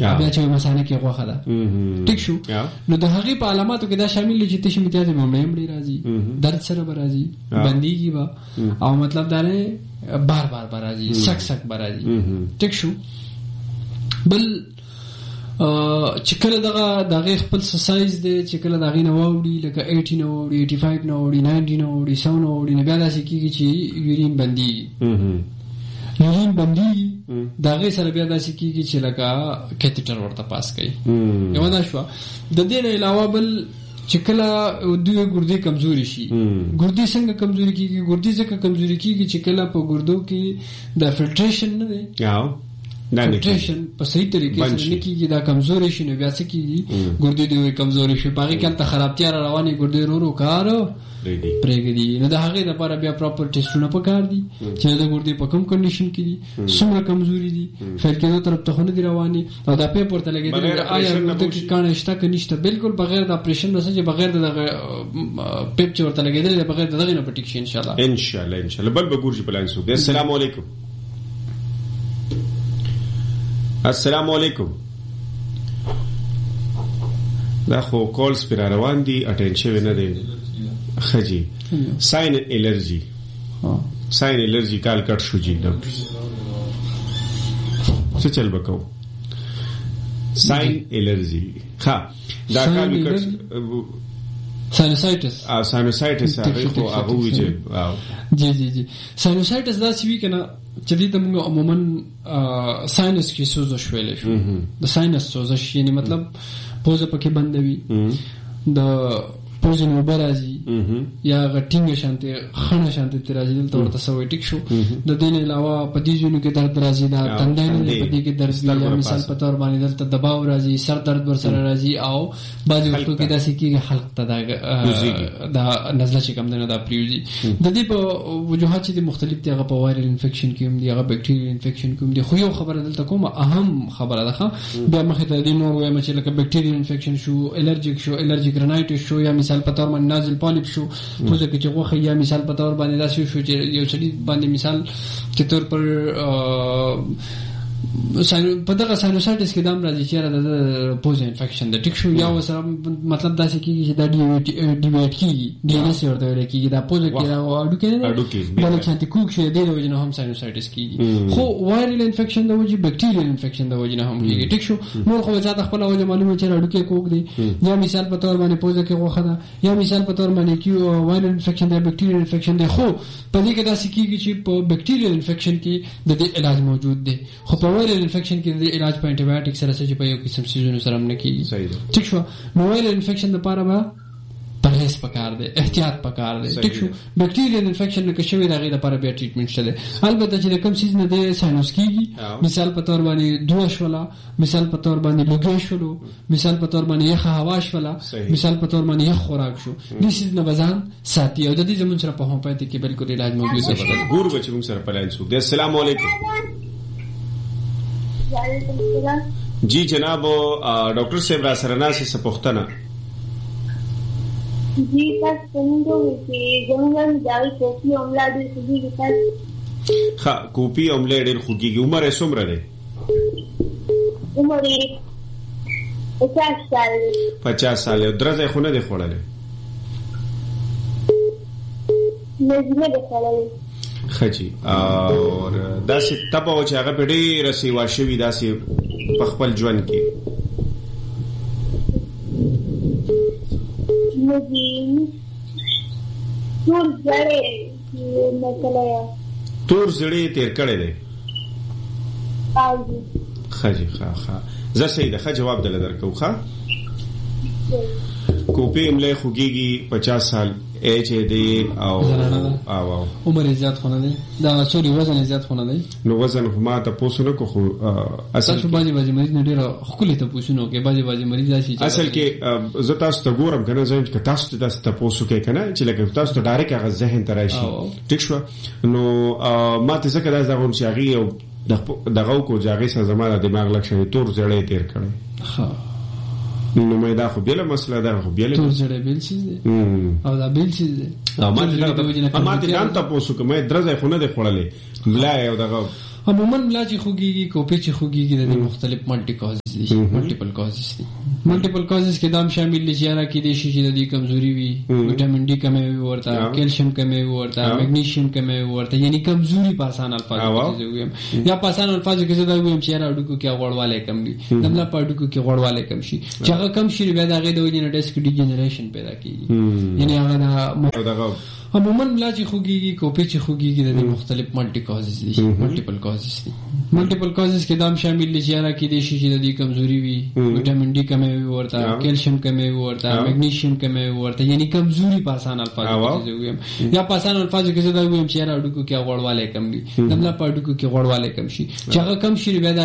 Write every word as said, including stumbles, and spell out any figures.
بیا چې مثانه کې غوخه ده ټیک شو نو د هغې په علاماتو کې دا شامل دي چې تشې امتیازي ممړی مړی راځي درد سره به راځي بندېږي به او مطلب دا نه بار بار به راځي سک سک به راځي ټیک شو بل چې کله دغه د هغې خپل سایز دی چې کله د هغې نه واوړي لکه ایټي نه واوړي ایټي فایو نه واوړي ناینټي نه واوړي سو نه واوړي نو بیا داسې کېږي چې یورین بندېږي یورین بندېږي د هغې سره بیا داسې کېږي چې لکه کیتیټر ورته پاس کوي یوه دا شوه د دې نه علاوه بل چې کله دوی ګردې کمزوري شي ګردې څنګه کمزوري کېږي ګردې ځکه کمزوري کېږي چې کله په ګردو کې د فلټریشن نه دی فلټریشن په صحیح طریقې سره نه کېږي دا کمزوري شي نو بیا څه کېږي ګردې دوی کمزوري شي په هغې کې هلته خرابتیا را روانې ګردې ورو ورو کار پرېږدي نو د هغې دپاره بیا پراپر ټیسټونه پکار دي چې د ګردې په کوم کنډیشن کې دي څومره کمزوري دي فیل کېدو طرف ته خو نه دي روانې او دا پیپ ورته لګېدلې آیا ګرده کې کاڼه شته که نشته بالکل بغیر د اپریشن نه څه چې بغیر د دغه پیپ چې ورته لګېدلې دی بغیر د دغې نه به ټیک شي انشاءالله انشاءالله انشاءالله بل به ګور شي په لاین څوک دی السلام علیکم السلام علیکم دا خو کالز پر روان دي اټینډ شوی نه دی خجی ساین الرجی ساین الرجی کال کټ شو جی ډاکټر څه چل وکاو ساین الرجی ها دا کال کټ ساینوسایټس ا ساینوسایټس هغه خو هغه ویجه جی جی جی ساینوسایټس دا سی وی کنه چې دې ته موږ عموما ساینس کې سوزش ویلې شو د ساینس سوزش یعنی مطلب پوزه پکې بندوي د پوزه نو برازي یا غټینګ شانته خنه شانته ترازي دلته ورته سوې ټیک شو د دې نه علاوه په دې ژوند کې درد راځي دا تندین په دې کې درد یا مثال په تور باندې دلته دباو راځي سر درد ور سره راځي او بعض وختو کې داسې کېږي حلق ته دا دا نزله چې کوم نه دا پریوزي د دې په وجوهات چې مختلف دي هغه په وایرل انفیکشن کې هم دي هغه بکټیریل انفیکشن کې هم دي خو یو خبره دلته کومه اهم خبره ده بیا مخه ته دې نور وایم چې لکه بکټیریل انفیکشن شو الرجیک شو الرجیک رینایټس شو یا مثال په تور باندې نازل پالیپ شو پوزه کې چې غوښه یا مثال په تور باندې داسې شو چې یو سړي باندې مثال چې تور پر په دغه ساینوسایټس کې دام راځي چې د پوزه انفیکشن د ټیک شو یا وسره مطلب داسې کېږي چې دا ډیویټ کېږي ډي ان اس ورته ویل کېږي دا پوزه کې اډو کې بل چې کوک شي د دې وجه نه هم ساینوسایټس کېږي خو وایرل انفیکشن د وجه بکټیریل انفیکشن د وجه نه هم کېږي ټیک شو نور خو ځاته خپل وجه معلومه چې اډو کې کوک دی یا مثال په تور باندې پوزه کې غوښه ده یا مثال په تور باندې کې وایرل انفیکشن دی بکټیریل انفیکشن دی خو په دې کې داسې کېږي چې په بکټیریل انفیکشن کې د دې علاج موجود دی خو په وایرل انفیکشن کې د علاج په انټي بایوټیک سره چې په یو قسم سيزونو سره هم نه کېږي ټیک شو نو وایرل انفیکشن لپاره به پرهیز پکار دی احتیاط پکار دی ټیک شو بکټیریل انفیکشن نه کښوي دغه لپاره بیا ټریټمنټ شته البته چې کوم سیز نه دی ساینوس کېږي مثال په تور باندې دوه شولا مثال په تور باندې لوګي شولو مثال په تور باندې یخ هوا شولا مثال په تور باندې یخ خوراک شو د سیز نه بزان ساتي او د دې زمون سره په هومپاتي کې بالکل علاج موجود دی ګور بچو موږ سره په لاین سو السلام علیکم جی جناب ډاکټر صاحب را سره ناسې سپوښتنه جی تاسو څنګه وی څنګه دای کوپی عمله دې سږي تاسو ها کوپی عمله ډېر خوږي عمر یې څومره ده عمر یې پچاس سال پچاس سال درځه خو نه دی خوړلې نه نه دی خوړلې خجی اور داسې تبو چې هغه په ډېر سیوا شوي داسې په خپل ژوند کې تور زړې مثلا تور زړې تیر کړي دي خجی ښه ښه زه سیده ښه جواب دل درکو ښه کوپی عمله خوږیږي پچاس سال ایچ دی او او عمر زیات خونه دی دا سوري وزن زیات خونه دی نو وزن ما ته پوسونه کو خو اصل کې باندې باندې مریض نه ډیر خولي ته پوسونه کې باندې باندې مریض راشي اصل کې زه تاسو ته ګورم کنه زه چې تاسو ته تاسو ته پوسو کې کنه چې لکه تاسو ته ډایرک هغه ذهن ته راشي ټیک شو نو ما ته څه کړه دا غون چې هغه دغه کو ځاګه سره زمانه دماغ لکه تور زړې تیر کړي ها نو مې دا خو بیل مسله ده خو بیل تور زړې بیل شي او دا بیل شي ما ته دا ما ته نام تاسو کومه درځه خو نه ده خړلې ملا یو دغه عموما ملا چې خوږیږي کوپی چې خوږیږي د مختلف مالټي کازز دي مالټیپل کازز دي مالټیپل کازز کې دام شامل دي چې را کې دي چې د دې کمزوري وي وټامین ډي کمه وي ورته کیلشیم کمه وي ورته میګنیشیم کمه وي ورته یعنی کمزوري په آسان الفاظو کې ویم یا په آسان الفاظو کې زدا ویم چې را اډوکو کې غوړواله کم دي دملا په اډوکو کې غوړواله کم شي چې هغه کم شي بیا دا غي د وینې ډیسک ډیجنریشن پیدا کیږي یعنی هغه عموما ملا چې خوږیږي کوپی چې خوږیږي د مختلف مالټي کازز دي مالټیپل کازز دي مالټیپل کازز کې دام شامل دي چې را کې دي چې د دې کمزوري وي وټامین ډي کمه وي ورته کیلشیم کمه وي ورته میګنیشیم کمه وي ورته یعنی کمزوري په آسان الفاظو کې ویم یا په آسان الفاظو کې زدا ویم چې را اډوکو کې غوړواله کم دي دملا په اډوکو کې غوړواله کم شي چې هغه کم شي بیا